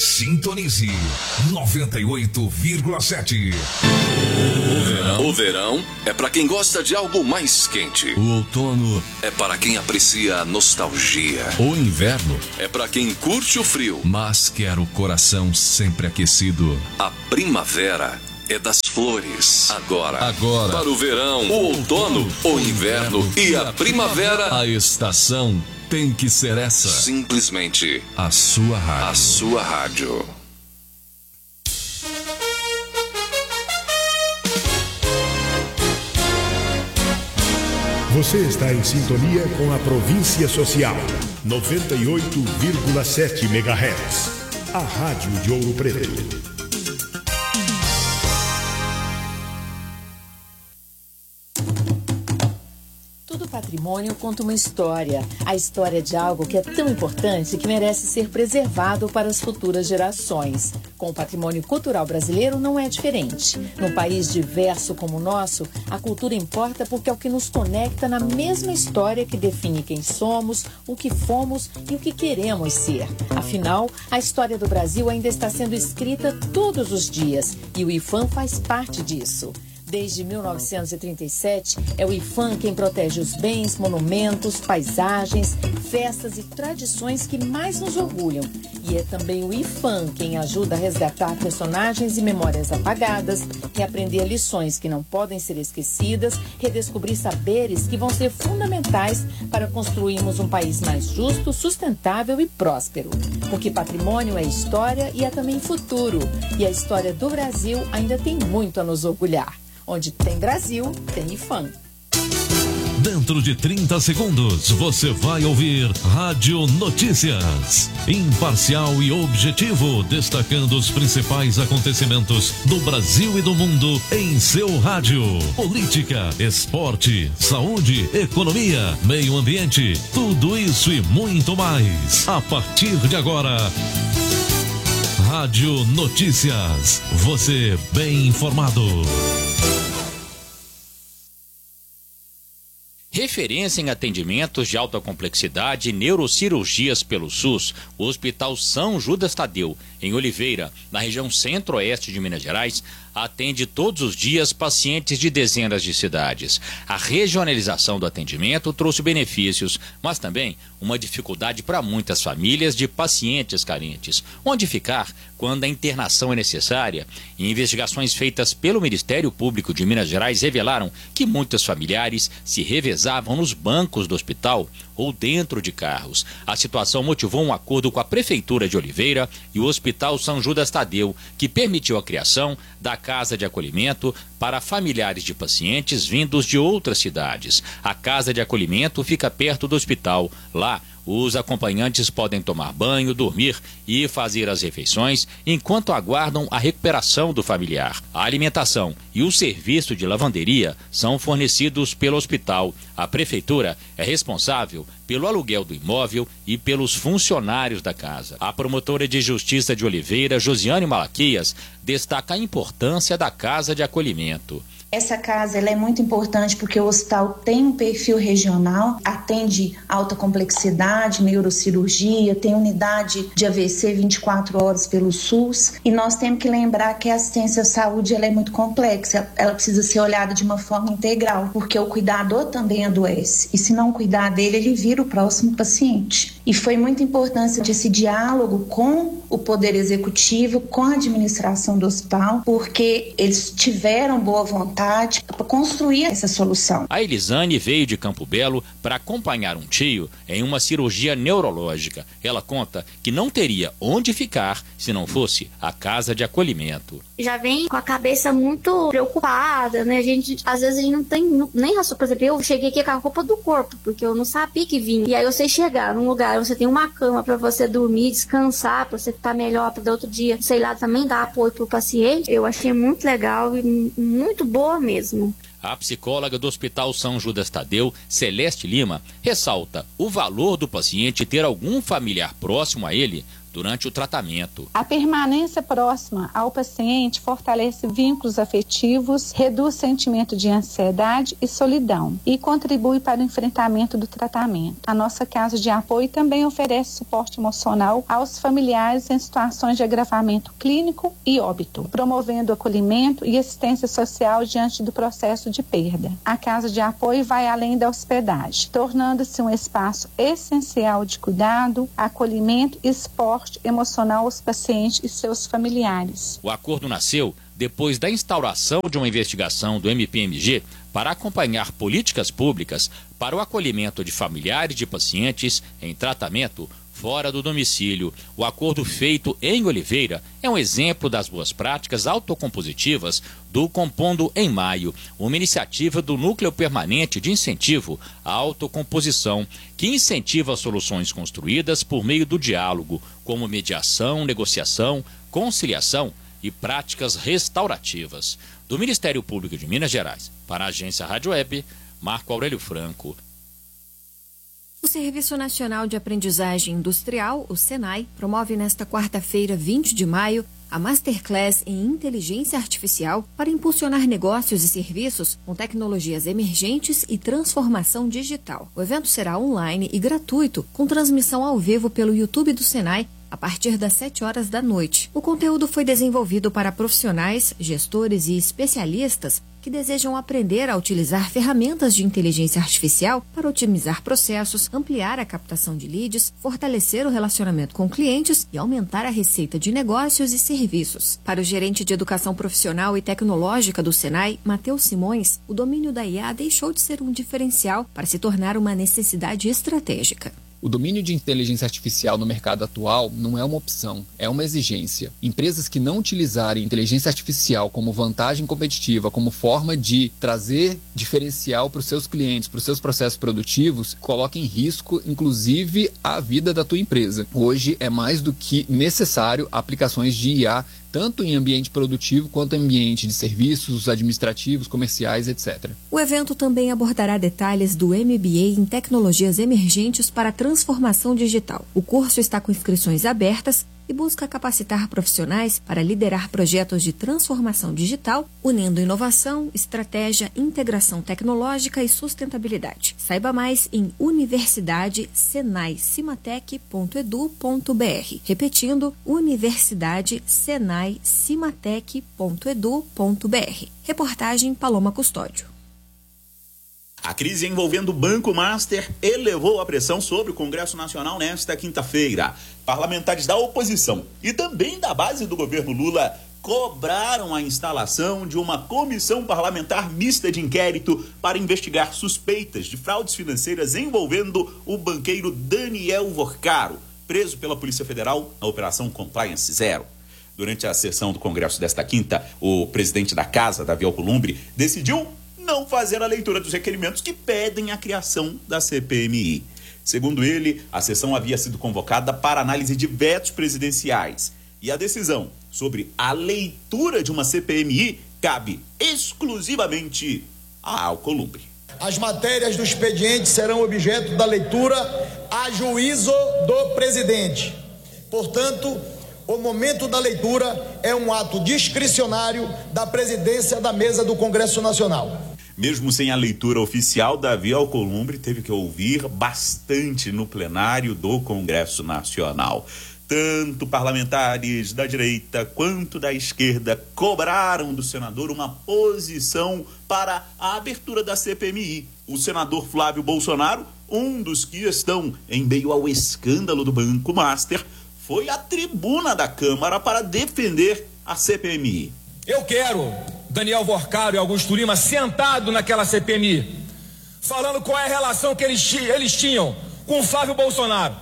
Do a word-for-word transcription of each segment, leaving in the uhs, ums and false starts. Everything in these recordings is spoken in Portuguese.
Sintonize noventa e oito vírgula sete. O verão, o verão é para quem gosta de algo mais quente. O outono é para quem aprecia a nostalgia. O inverno é para quem curte o frio, mas quer o coração sempre aquecido. A primavera é das flores. Agora, Agora para o verão, o outono, o inverno e a primavera, a estação tem que ser essa. Simplesmente a sua rádio. A sua rádio. Você está em sintonia com a Província Social, noventa e oito vírgula sete megahertz. A rádio de Ouro Preto. Patrimônio conta uma história, a história de algo que é tão importante que merece ser preservado para as futuras gerações. Com o patrimônio cultural brasileiro não é diferente. Num país diverso como o nosso, a cultura importa porque é o que nos conecta na mesma história que define quem somos, o que fomos e o que queremos ser. Afinal, a história do Brasil ainda está sendo escrita todos os dias e o IPHAN faz parte disso. Desde mil novecentos e trinta e sete, é o IPHAN quem protege os bens, monumentos, paisagens, festas e tradições que mais nos orgulham. E é também o IPHAN quem ajuda a resgatar personagens e memórias apagadas, reaprender lições que não podem ser esquecidas, redescobrir saberes que vão ser fundamentais para construirmos um país mais justo, sustentável e próspero. Porque patrimônio é história e é também futuro. E a história do Brasil ainda tem muito a nos orgulhar. Onde tem Brasil, tem IPHAN. Dentro de trinta segundos, você vai ouvir Rádio Notícias. Imparcial e objetivo, destacando os principais acontecimentos do Brasil e do mundo em seu rádio. Política, esporte, saúde, economia, meio ambiente, tudo isso e muito mais. A partir de agora, Rádio Notícias. Você bem informado. Referência em atendimentos de alta complexidade e neurocirurgias pelo SUS, o Hospital São Judas Tadeu, em Oliveira, na região centro-oeste de Minas Gerais, atende todos os dias pacientes de dezenas de cidades. A regionalização do atendimento trouxe benefícios, mas também uma dificuldade para muitas famílias de pacientes carentes. Onde ficar quando a internação é necessária? Investigações feitas pelo Ministério Público de Minas Gerais revelaram que muitos familiares se revezavam nos bancos do hospital ou dentro de carros. A situação motivou um acordo com a Prefeitura de Oliveira e o Hospital São Judas Tadeu, que permitiu a criação da Casa de Acolhimento para familiares de pacientes vindos de outras cidades. A Casa de Acolhimento fica perto do hospital. Lá, os acompanhantes podem tomar banho, dormir e fazer as refeições enquanto aguardam a recuperação do familiar. A alimentação e o serviço de lavanderia são fornecidos pelo hospital. A prefeitura é responsável pelo aluguel do imóvel e pelos funcionários da casa. A promotora de Justiça de Oliveira, Josiane Malaquias, destaca a importância da Casa de Acolhimento. Essa casa ela é muito importante porque o hospital tem um perfil regional, atende alta complexidade, neurocirurgia, tem unidade de A V C vinte e quatro horas pelo SUS, e nós temos que lembrar que a assistência à saúde ela é muito complexa, ela precisa ser olhada de uma forma integral, porque o cuidador também adoece, e se não cuidar dele, ele vira o próximo paciente. E foi muito importante esse diálogo com o Poder Executivo, com a administração do hospital, porque eles tiveram boa vontade para construir essa solução. A Elisane veio de Campo Belo para acompanhar um tio em uma cirurgia neurológica. Ela conta que não teria onde ficar se não fosse a Casa de Acolhimento. Já vem com a cabeça muito preocupada, né? A gente, às vezes, a gente não tem nem ração. Por exemplo, eu cheguei aqui com a roupa do corpo, porque eu não sabia que vinha. E aí você chegar num lugar, você tem uma cama para você dormir, descansar, para você ficar melhor para outro dia, sei lá, também dar apoio pro paciente. Eu achei muito legal e muito boa mesmo. A psicóloga do Hospital São Judas Tadeu, Celeste Lima, ressalta o valor do paciente ter algum familiar próximo a ele durante o tratamento. A permanência próxima ao paciente fortalece vínculos afetivos, reduz sentimento de ansiedade e solidão e contribui para o enfrentamento do tratamento. A nossa casa de apoio também oferece suporte emocional aos familiares em situações de agravamento clínico e óbito, promovendo acolhimento e assistência social diante do processo de perda. A casa de apoio vai além da hospedagem, tornando-se um espaço essencial de cuidado, acolhimento e suporte emocional aos pacientes e seus familiares. O acordo nasceu depois da instauração de uma investigação do M P M G para acompanhar políticas públicas para o acolhimento de familiares de pacientes em tratamento fora do domicílio. O acordo feito em Oliveira é um exemplo das boas práticas autocompositivas do Compondo em Maio, uma iniciativa do Núcleo Permanente de Incentivo à Autocomposição, que incentiva soluções construídas por meio do diálogo, como mediação, negociação, conciliação e práticas restaurativas. Do Ministério Público de Minas Gerais, para a Agência Rádio Web, Marco Aurélio Franco. O Serviço Nacional de Aprendizagem Industrial, o SENAI, promove nesta quarta-feira, vinte de maio, a Masterclass em Inteligência Artificial para impulsionar negócios e serviços com tecnologias emergentes e transformação digital. O evento será online e gratuito, com transmissão ao vivo pelo YouTube do SENAI, a partir das sete horas da noite. O conteúdo foi desenvolvido para profissionais, gestores e especialistas que desejam aprender a utilizar ferramentas de inteligência artificial para otimizar processos, ampliar a captação de leads, fortalecer o relacionamento com clientes e aumentar a receita de negócios e serviços. Para o gerente de Educação Profissional e Tecnológica do SENAI, Matheus Simões, o domínio da I A deixou de ser um diferencial para se tornar uma necessidade estratégica. O domínio de inteligência artificial no mercado atual não é uma opção, é uma exigência. Empresas que não utilizarem inteligência artificial como vantagem competitiva, como forma de trazer diferencial para os seus clientes, para os seus processos produtivos, colocam em risco, inclusive, a vida da tua empresa. Hoje é mais do que necessário aplicações de I A, tanto em ambiente produtivo quanto em ambiente de serviços, administrativos, comerciais, etcétera. O evento também abordará detalhes do M B A em Tecnologias Emergentes para a Transformação Digital. O curso está com inscrições abertas e busca capacitar profissionais para liderar projetos de transformação digital, unindo inovação, estratégia, integração tecnológica e sustentabilidade. Saiba mais em universidade senai cimatec ponto edu ponto br. Repetindo, universidade senai cimatec ponto edu ponto br. Reportagem Paloma Custódio. A crise envolvendo o Banco Master elevou a pressão sobre o Congresso Nacional nesta quinta-feira. Parlamentares da oposição e também da base do governo Lula cobraram a instalação de uma comissão parlamentar mista de inquérito para investigar suspeitas de fraudes financeiras envolvendo o banqueiro Daniel Vorcaro, preso pela Polícia Federal na Operação Compliance Zero. Durante a sessão do Congresso desta quinta, o presidente da Casa, Davi Alcolumbre, decidiu não fazer a leitura dos requerimentos que pedem a criação da C P M I. Segundo ele, a sessão havia sido convocada para análise de vetos presidenciais e a decisão sobre a leitura de uma C P M I cabe exclusivamente a Alcolumbre. As matérias do expediente serão objeto da leitura a juízo do presidente. Portanto, o momento da leitura é um ato discricionário da presidência da mesa do Congresso Nacional. Mesmo sem a leitura oficial, Davi Alcolumbre teve que ouvir bastante no plenário do Congresso Nacional. Tanto parlamentares da direita quanto da esquerda cobraram do senador uma posição para a abertura da C P M I. O senador Flávio Bolsonaro, um dos que estão em meio ao escândalo do Banco Master, foi à tribuna da Câmara para defender a C P M I. Eu quero Daniel Vorcaro e Augusto Lima sentado naquela C P M I, falando qual é a relação que eles, eles tinham com o Flávio Bolsonaro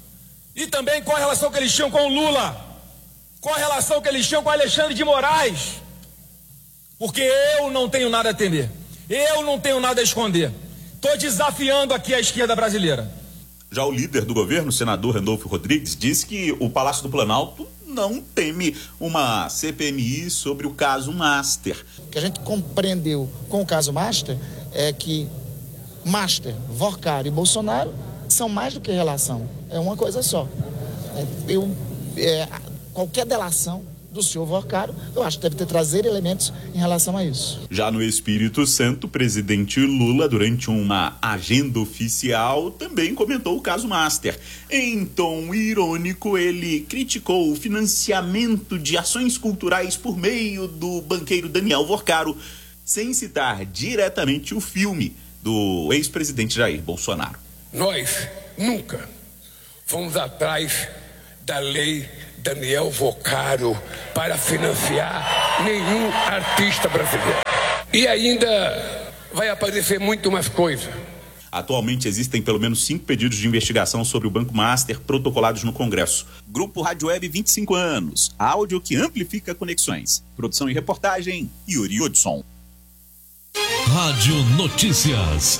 e também qual é a relação que eles tinham com o Lula, qual a relação que eles tinham com Alexandre de Moraes, porque eu não tenho nada a temer, eu não tenho nada a esconder. Estou desafiando aqui a esquerda brasileira. Já o líder do governo, o senador Randolfo Rodrigues, disse que o Palácio do Planalto não teme uma C P M I sobre o caso Master. O que a gente compreendeu com o caso Master é que Master, Vorcaro e Bolsonaro são mais do que relação, é uma coisa só. Eu é, qualquer delação do senhor Vorcaro, eu acho que deve ter trazer elementos em relação a isso. Já no Espírito Santo, o presidente Lula, durante uma agenda oficial, também comentou o caso Master. Em tom irônico, ele criticou o financiamento de ações culturais por meio do banqueiro Daniel Vorcaro, sem citar diretamente o filme do ex-presidente Jair Bolsonaro. Nós nunca fomos atrás da lei Daniel Vorcaro para financiar nenhum artista brasileiro. E ainda vai aparecer muito mais coisa. Atualmente existem pelo menos cinco pedidos de investigação sobre o Banco Master protocolados no Congresso. Grupo Rádio Web vinte e cinco anos, áudio que amplifica conexões. Produção e reportagem, Yuri Odson. Rádio Notícias.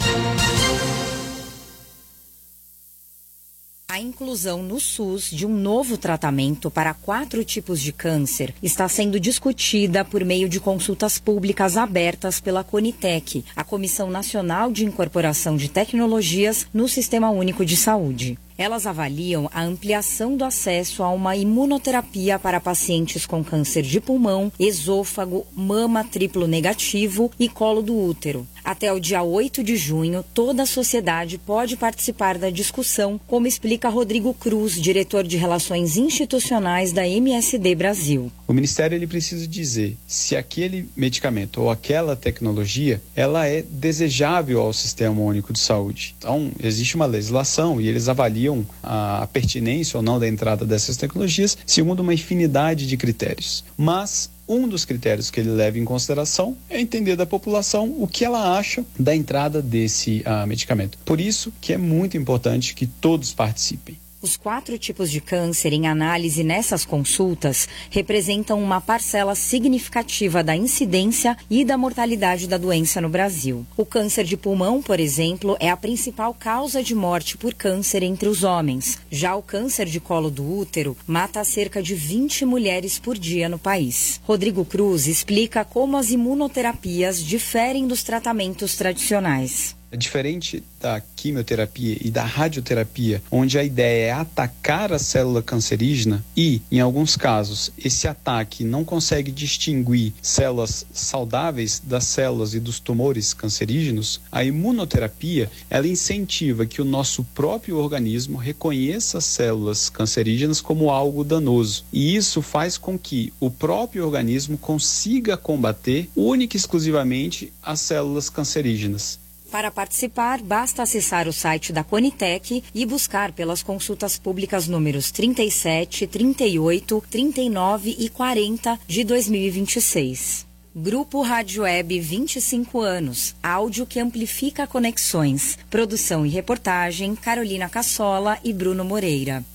A inclusão no SUS de um novo tratamento para quatro tipos de câncer está sendo discutida por meio de consultas públicas abertas pela Conitec, a Comissão Nacional de Incorporação de Tecnologias no Sistema Único de Saúde. Elas avaliam a ampliação do acesso a uma imunoterapia para pacientes com câncer de pulmão, esôfago, mama triplo negativo e colo do útero. Até o dia oito de junho, toda a sociedade pode participar da discussão, como explica Rodrigo Cruz, diretor de Relações Institucionais da M S D Brasil. O Ministério ele precisa dizer se aquele medicamento ou aquela tecnologia ela é desejável ao Sistema Único de Saúde. Então, existe uma legislação e eles avaliam a pertinência ou não da entrada dessas tecnologias segundo uma infinidade de critérios. Mas um dos critérios que ele leva em consideração é entender da população o que ela acha da entrada desse uh, medicamento. Por isso que é muito importante que todos participem. Os quatro tipos de câncer em análise nessas consultas representam uma parcela significativa da incidência e da mortalidade da doença no Brasil. O câncer de pulmão, por exemplo, é a principal causa de morte por câncer entre os homens. Já o câncer de colo do útero mata cerca de vinte mulheres por dia no país. Rodrigo Cruz explica como as imunoterapias diferem dos tratamentos tradicionais. É diferente da quimioterapia e da radioterapia, onde a ideia é atacar a célula cancerígena e, em alguns casos, esse ataque não consegue distinguir células saudáveis das células e dos tumores cancerígenos. A imunoterapia, ela incentiva que o nosso próprio organismo reconheça as células cancerígenas como algo danoso. E isso faz com que o próprio organismo consiga combater única e exclusivamente as células cancerígenas. Para participar, basta acessar o site da Conitec e buscar pelas consultas públicas números trinta e sete, trinta e oito, trinta e nove e quarenta de dois mil e vinte e seis. Grupo Rádio Web vinte e cinco anos, áudio que amplifica conexões. Produção e reportagem, Carolina Cassola e Bruno Moreira.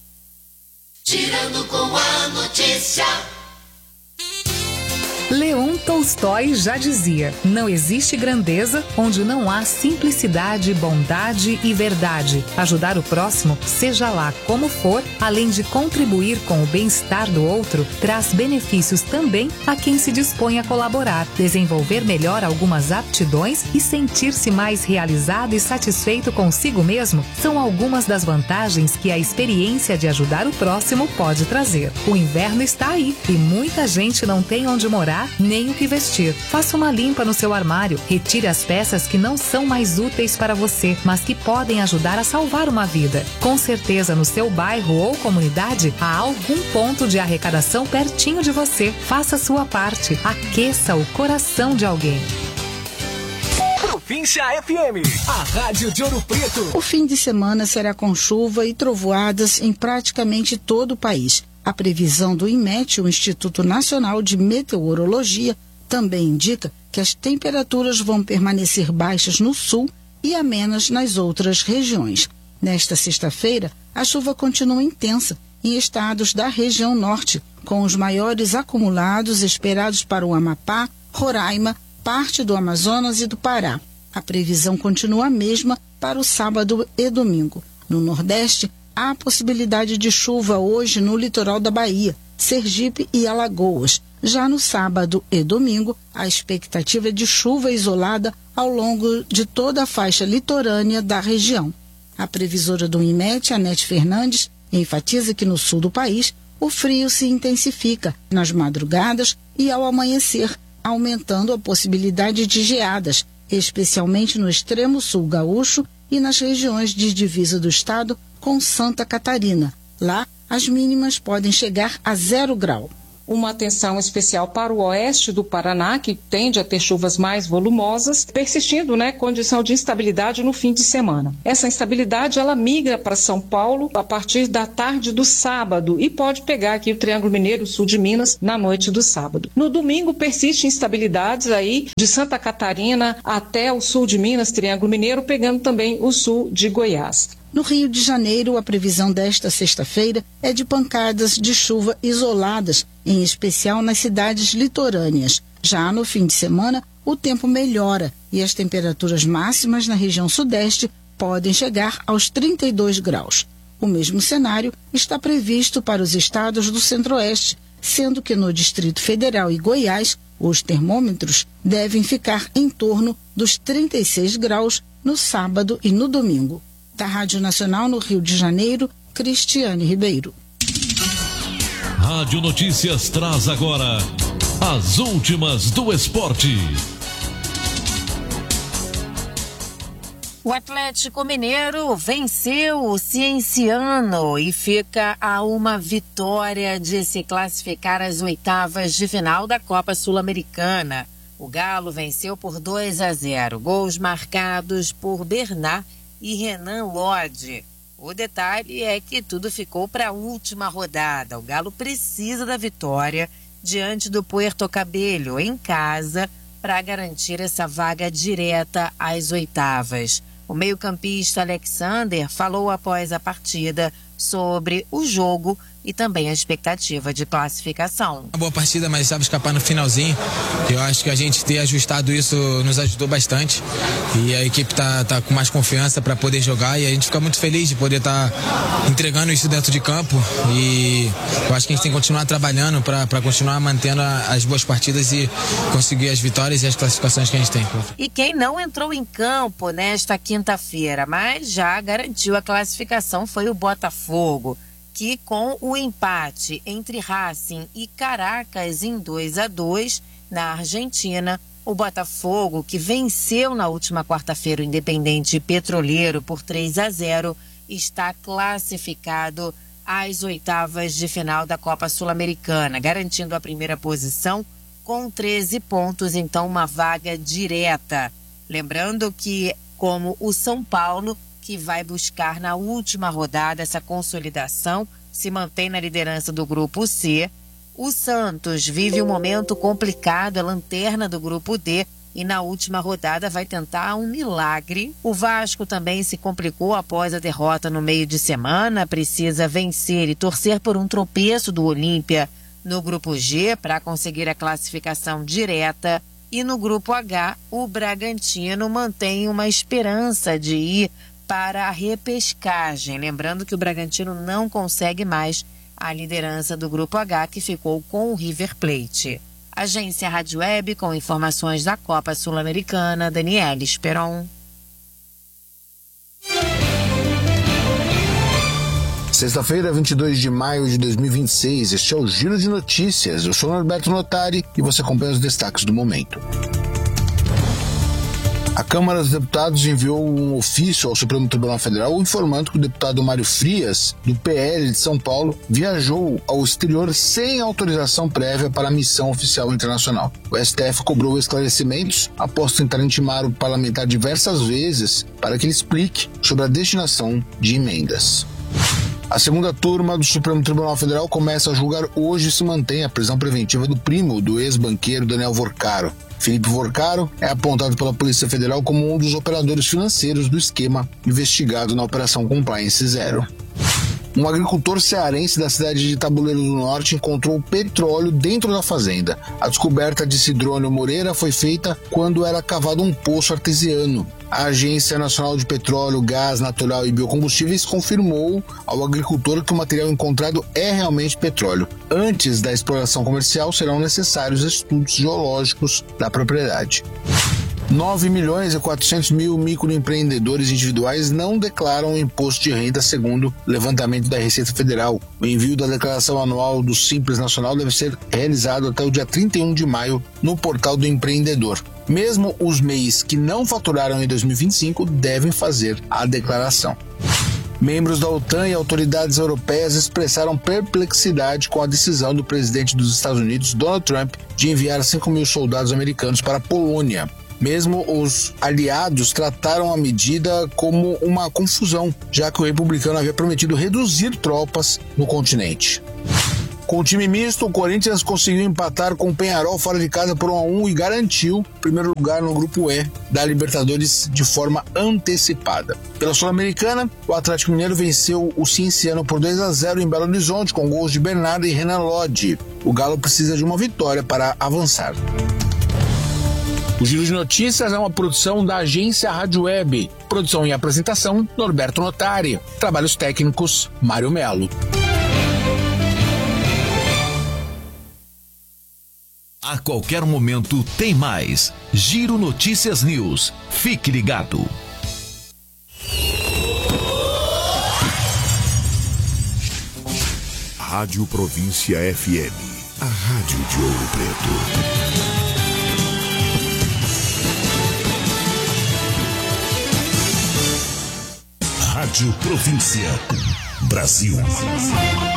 Girando com a notícia. Leon Tolstói já dizia: não existe grandeza onde não há simplicidade, bondade e verdade. Ajudar o próximo, seja lá como for, além de contribuir com o bem-estar do outro, traz benefícios também a quem se dispõe a colaborar, desenvolver melhor algumas aptidões e sentir-se mais realizado e satisfeito consigo mesmo são algumas das vantagens que a experiência de ajudar o próximo pode trazer. O inverno está aí e muita gente não tem onde morar nem o que vestir. Faça uma limpa no seu armário, retire as peças que não são mais úteis para você, mas que podem ajudar a salvar uma vida. Com certeza no seu bairro ou comunidade há algum ponto de arrecadação pertinho de você. Faça a sua parte, aqueça o coração de alguém. Província F M, a rádio de Ouro Preto. O fim de semana será com chuva e trovoadas em praticamente todo o país. A previsão do INMET, o Instituto Nacional de Meteorologia, também indica que as temperaturas vão permanecer baixas no sul e amenas nas outras regiões. Nesta sexta-feira, a chuva continua intensa em estados da região norte, com os maiores acumulados esperados para o Amapá, Roraima, parte do Amazonas e do Pará. A previsão continua a mesma para o sábado e domingo. No Nordeste, há a possibilidade de chuva hoje no litoral da Bahia, Sergipe e Alagoas. Já no sábado e domingo, a expectativa é de chuva isolada ao longo de toda a faixa litorânea da região. A previsora do INMET, Anete Fernandes, enfatiza que no sul do país, o frio se intensifica nas madrugadas e ao amanhecer, aumentando a possibilidade de geadas, especialmente no extremo sul gaúcho e nas regiões de divisa do estado com Santa Catarina. Lá, as mínimas podem chegar a zero grau. Uma atenção especial para o oeste do Paraná, que tende a ter chuvas mais volumosas, persistindo, né, condição de instabilidade no fim de semana. Essa instabilidade, ela migra para São Paulo a partir da tarde do sábado e pode pegar aqui o Triângulo Mineiro, sul de Minas, na noite do sábado. No domingo, persiste instabilidades aí de Santa Catarina até o sul de Minas, Triângulo Mineiro, pegando também o sul de Goiás. No Rio de Janeiro, a previsão desta sexta-feira é de pancadas de chuva isoladas, em especial nas cidades litorâneas. Já no fim de semana, o tempo melhora e as temperaturas máximas na região sudeste podem chegar aos trinta e dois graus. O mesmo cenário está previsto para os estados do centro-oeste, sendo que no Distrito Federal e Goiás, os termômetros devem ficar em torno dos trinta e seis graus no sábado e no domingo. Da Rádio Nacional no Rio de Janeiro, Cristiane Ribeiro. Rádio Notícias traz agora as últimas do esporte. O Atlético Mineiro venceu o Cienciano e fica a uma vitória de se classificar às oitavas de final da Copa Sul-Americana. O Galo venceu por dois a zero, gols marcados por Bernat e Renan Lodge. O detalhe é que tudo ficou para a última rodada. O Galo precisa da vitória diante do Puerto Cabello em casa para garantir essa vaga direta às oitavas. O meio-campista Alexander falou após a partida sobre o jogo e também a expectativa de classificação. Uma boa partida, mas sabe escapar no finalzinho. Eu acho que a gente ter ajustado isso nos ajudou bastante e a equipe tá, tá com mais confiança para poder jogar e a gente fica muito feliz de poder estar tá entregando isso dentro de campo e eu acho que a gente tem que continuar trabalhando para continuar mantendo a, as boas partidas e conseguir as vitórias e as classificações que a gente tem. E quem não entrou em campo nesta quinta-feira, mas já garantiu a classificação foi o Botafogo, que com o empate entre Racing e Caracas em dois a dois na Argentina, o Botafogo, que venceu na última quarta-feira o Independente Petroleiro por três a zero, está classificado às oitavas de final da Copa Sul-Americana, garantindo a primeira posição com treze pontos, então uma vaga direta. Lembrando que, como o São Paulo, que vai buscar na última rodada essa consolidação, se mantém na liderança do grupo C. O Santos vive um momento complicado, é lanterna do grupo D, e na última rodada vai tentar um milagre. O Vasco também se complicou após a derrota no meio de semana, precisa vencer e torcer por um tropeço do Olímpia no grupo G para conseguir a classificação direta. E no grupo H, o Bragantino mantém uma esperança de ir para a repescagem. Lembrando que o Bragantino não consegue mais a liderança do Grupo H, que ficou com o River Plate. Agência Rádio Web, com informações da Copa Sul-Americana, Daniela Esperon. Sexta-feira, vinte e dois de maio de dois mil e vinte e seis, este é o Giro de Notícias. Eu sou o Norberto Notari e você acompanha os destaques do momento. A Câmara dos Deputados enviou um ofício ao Supremo Tribunal Federal informando que o deputado Mário Frias, do P L de São Paulo, viajou ao exterior sem autorização prévia para a missão oficial internacional. O S T F cobrou esclarecimentos após tentar intimar o parlamentar diversas vezes para que ele explique sobre a destinação de emendas. A segunda turma do Supremo Tribunal Federal começa a julgar hoje se mantém a prisão preventiva do primo do ex-banqueiro Daniel Vorcaro. Felipe Vorcaro é apontado pela Polícia Federal como um dos operadores financeiros do esquema investigado na Operação Compliance Zero. Um agricultor cearense da cidade de Tabuleiro do Norte encontrou petróleo dentro da fazenda. A descoberta de Cidrônio Moreira foi feita quando era cavado um poço artesiano. A Agência Nacional de Petróleo, Gás Natural e Biocombustíveis confirmou ao agricultor que o material encontrado é realmente petróleo. Antes da exploração comercial, serão necessários estudos geológicos da propriedade. nove milhões e quatrocentos mil microempreendedores individuais não declaram o imposto de renda, segundo o levantamento da Receita Federal. O envio da declaração anual do Simples Nacional deve ser realizado até o dia trinta e um de maio no portal do empreendedor. Mesmo os M E Is que não faturaram em dois mil e vinte e cinco devem fazer a declaração. Membros da OTAN e autoridades europeias expressaram perplexidade com a decisão do presidente dos Estados Unidos, Donald Trump, de enviar cinco mil soldados americanos para a Polônia. Mesmo os aliados trataram a medida como uma confusão, já que o republicano havia prometido reduzir tropas no continente. Com o time misto, o Corinthians conseguiu empatar com o Peñarol fora de casa por um a um e garantiu o primeiro lugar no grupo E da Libertadores de forma antecipada. Pela Sul-Americana, o Atlético Mineiro venceu o Cienciano por dois a zero em Belo Horizonte, com gols de Bernardo e Renan Lodge. O Galo precisa de uma vitória para avançar. O Giro de Notícias é uma produção da agência Rádio Web. Produção e apresentação, Norberto Notari. Trabalhos técnicos, Mário Melo. A qualquer momento tem mais. Giro Notícias News. Fique ligado. Rádio Província F M. A rádio de Ouro Preto. Rádio Província. Brasil.